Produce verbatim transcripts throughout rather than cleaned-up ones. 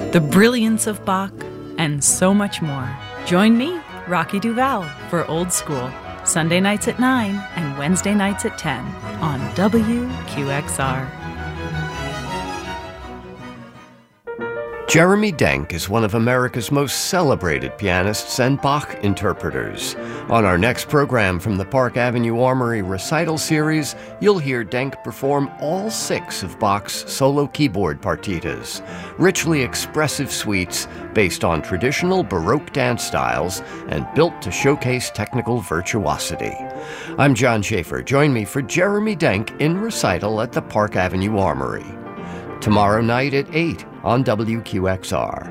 the brilliance of Bach, and so much more. Join me, Rocky Duval, for Old School, Sunday nights at nine and Wednesday nights at ten on W Q X R. Jeremy Denk is one of America's most celebrated pianists and Bach interpreters. On our next program from the Park Avenue Armory recital series, you'll hear Denk perform all six of Bach's solo keyboard partitas, richly expressive suites based on traditional Baroque dance styles and built to showcase technical virtuosity. I'm John Schaefer. Join me for Jeremy Denk in recital at the Park Avenue Armory. Tomorrow night at eight on W Q X R.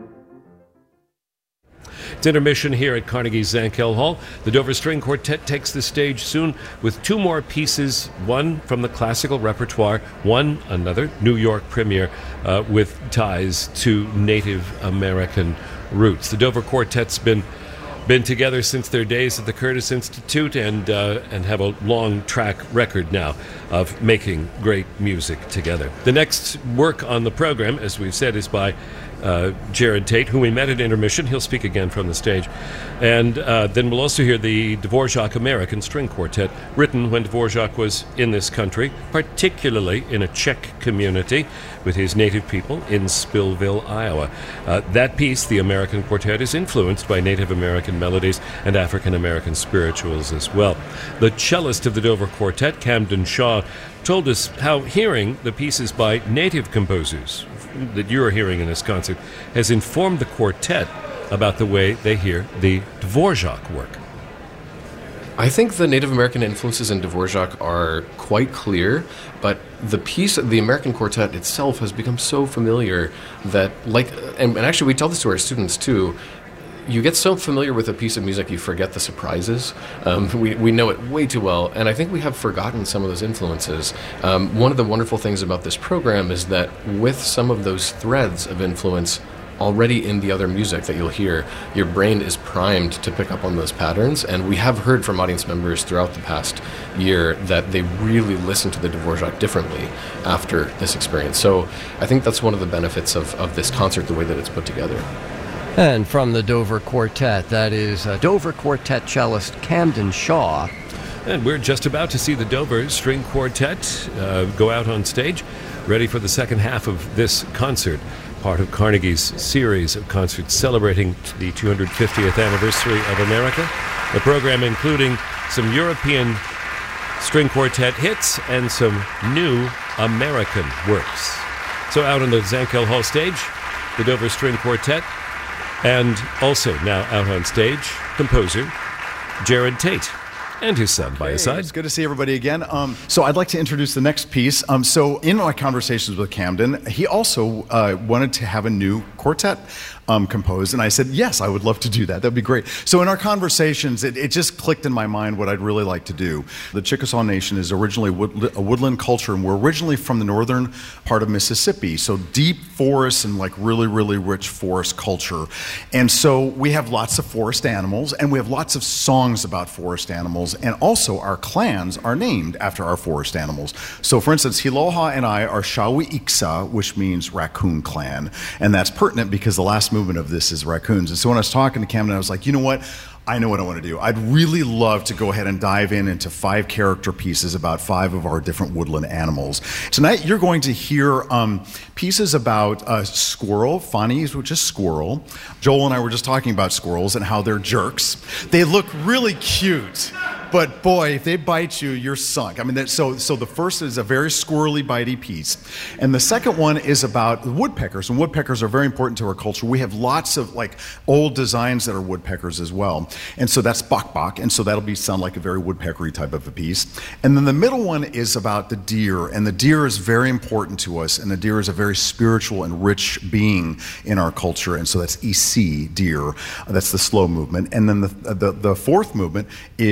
It's intermission here at Carnegie Zankel Hall. The Dover String Quartet takes the stage soon with two more pieces, one from the classical repertoire, one another New York premiere uh, with ties to Native American roots. The Dover Quartet's been been together since their days at the Curtis Institute and uh, and have a long track record now of making great music together. The next work on the program, as we've said, is by uh, Jared Tate, who we met at intermission. He'll speak again from the stage. And uh, then we'll also hear the Dvorak American String Quartet, written when Dvorak was in this country, particularly in a Czech community with his native people in Spillville, Iowa. Uh, that piece, the American Quartet, is influenced by Native American melodies and African American spirituals as well. The cellist of the Dover Quartet, Camden Shaw, told us how hearing the pieces by native composers that you're hearing in this concert has informed the quartet about the way they hear the Dvorak work. I think the Native American influences in Dvorak are quite clear, but the piece, the American Quartet itself, has become so familiar that, like, and, and actually we tell this to our students too, you get so familiar with a piece of music you forget the surprises. Um, we, we know it way too well, and I think we have forgotten some of those influences. Um, one of the wonderful things about this program is that with some of those threads of influence already in the other music that you'll hear, your brain is primed to pick up on those patterns, and we have heard from audience members throughout the past year that they really listen to the Dvorak differently after this experience. So I think that's one of the benefits of, of this concert, the way that it's put together. And from the Dover Quartet, that is uh, Dover Quartet cellist Camden Shaw. And we're just about to see the Dover String Quartet uh, go out on stage, ready for the second half of this concert, part of Carnegie's series of concerts celebrating the two hundred fiftieth anniversary of America. The program including some European string quartet hits and some new American works. So out on the Zankel Hall stage, the Dover String Quartet, and also now out on stage, composer Jared Tate and his son by his side. It's good to see everybody again. Um, so I'd like to introduce the next piece. Um, so in my conversations with Camden, he also uh, wanted to have a new quartet um, composed, and I said, yes, I would love to do that. That'd be great. So in our conversations, it, it just clicked in my mind what I'd really like to do. The Chickasaw Nation is originally wood, a woodland culture, and we're originally from the northern part of Mississippi, so deep forests and like really, really rich forest culture. And so we have lots of forest animals, and we have lots of songs about forest animals, and also our clans are named after our forest animals. So for instance, Hiloha and I are Shawi Iksa, which means raccoon clan, and that's pertinent because the last movement of this is raccoons. And so when I was talking to Camden, I was like, you know what? I know what I want to do. I'd really love to go ahead and dive in into five character pieces about five of our different woodland animals. Tonight, you're going to hear um, pieces about uh, squirrel, Fani, which is squirrel. Joel and I were just talking about squirrels and how they're jerks. They look really cute, but boy, if they bite you, you're sunk. I mean, that, so so the first is a very squirrely, bitey piece. And the second one is about woodpeckers, and woodpeckers are very important to our culture. We have lots of like old designs that are woodpeckers as well. And so that's bok bok, and so that'll be sound like a very woodpeckery type of a piece. And then the middle one is about the deer, and the deer is very important to us, and the deer is a very spiritual and rich being in our culture, and so that's E C, deer. That's the slow movement. And then the the, the fourth movement is um,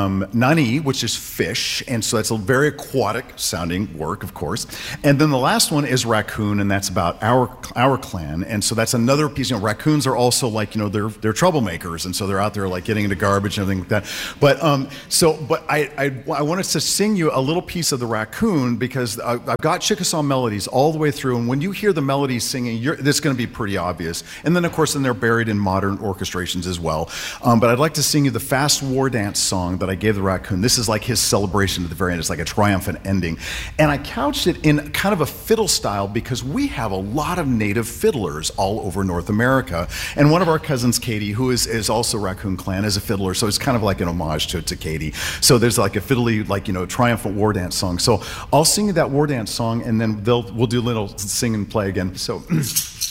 um, Nani, which is fish, and so that's a very aquatic sounding work, of course. And then the last one is raccoon, and that's about our our clan, and so that's another piece. You know, raccoons are also like, you know, they're they're troublemakers, and so they're out there like getting into garbage and everything like that. But um, so but I, I I wanted to sing you a little piece of the raccoon because I, I've got Chickasaw melodies all the way through, and when you hear the melodies singing, you're, this is going to be pretty obvious. And then of course, then they're buried in modern orchestrations as well. Um, but I'd like to sing you the fast war dance song that I gave the raccoon. This is like his celebration at the very end. It's like a triumphant ending, and I couched it in kind of a fiddle style because we have a lot of native fiddlers all over North America, and one of our cousins, Katie, who is, is also Raccoon Clan, is a fiddler, so it's kind of like an homage to, to Katie. So there's like a fiddly, like, you know, triumphant war dance song. So I'll sing you that war dance song, and then they'll we'll do a little sing and play again. So.